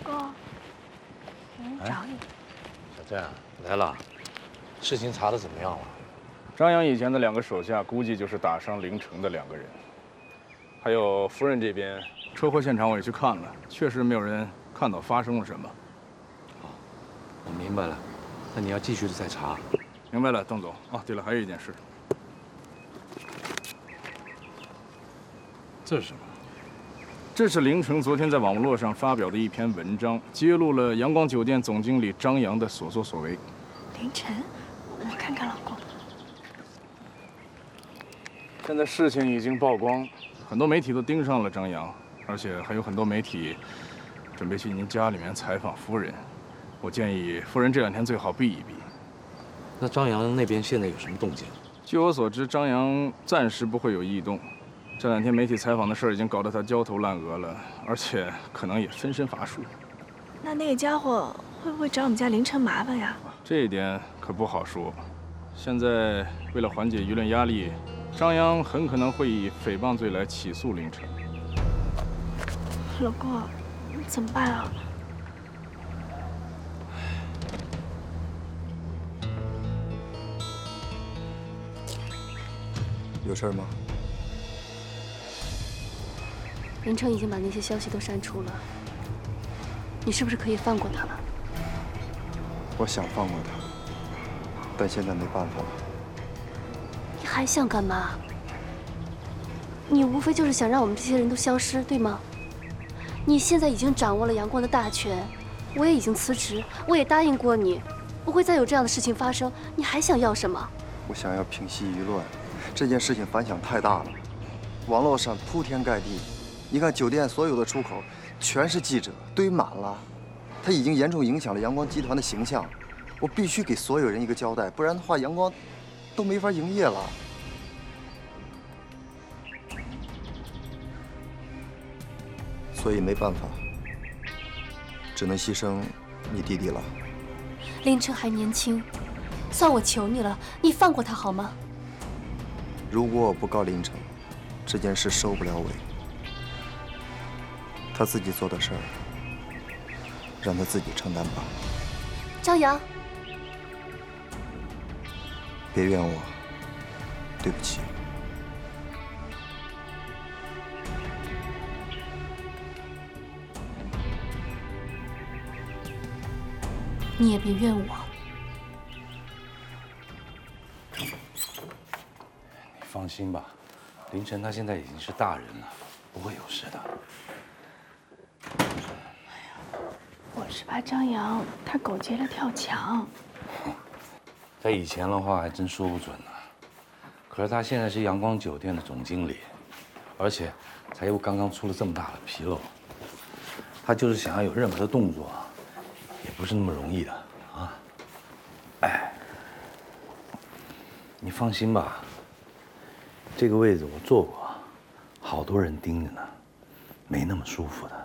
哥，有人找你。 小郑来了，事情查得怎么样了？ 张扬以前的2个手下，估计就是打伤凌晨的2个人。还有夫人这边，车祸现场我也去看了，确实没有人看到发生了什么。 哦，我明白了，那你要继续的再查。 明白了，邓总。哦，对了，还有一件事。这是什么？这是凌晨昨天在网络上发表的一篇文章，揭露了阳光酒店总经理张扬的所作所为。 凌晨，我看看，老公。 现在事情已经曝光，很多媒体都盯上了张扬，而且还有很多媒体准备去您家里面采访夫人。我建议夫人这2天最好避一避。 那张扬那边现在有什么动静？ 据我所知，张扬暂时不会有异动。这2天媒体采访的事儿已经搞得他焦头烂额了，而且可能也分身乏术。 那个家伙会不会找我们家凌晨麻烦呀？ 这一点可不好说。现在为了缓解舆论压力，张扬很可能会以诽谤罪来起诉凌晨。 老公，怎么办啊？ 有事吗？ 凌晨已经把那些消息都删除了，你是不是可以放过他了？ 我想放过他，但现在没办法了。 你还想干嘛？你无非就是想让我们这些人都消失，对吗？你现在已经掌握了阳光的大权，我也已经辞职，我也答应过你，不会再有这样的事情发生。你还想要什么？ 我想要平息舆论，这件事情反响太大了，网络上铺天盖地。你看酒店所有的出口全是记者，堆满了，它已经严重影响了阳光集团的形象。我必须给所有人一个交代，不然的话，阳光都没法营业了。所以没办法，只能牺牲你弟弟了。 凌晨还年轻，算我求你了，你放过他好吗？ 如果我不告凌晨，这件事收不了尾。他自己做的事儿，让他自己承担吧。 张扬， 别怨我，对不起。 你也别怨我。 你放心吧，凌晨他现在已经是大人了，不会有事的。 我是怕张扬他狗急了跳墙。 在以前的话还真说不准呢。可是他现在是阳光酒店的总经理，而且才又刚刚出了这么大的纰漏，他就是想要有任何的动作，也不是那么容易的啊。哎，你放心吧，这个位子我坐过，好多人盯着呢，没那么舒服的。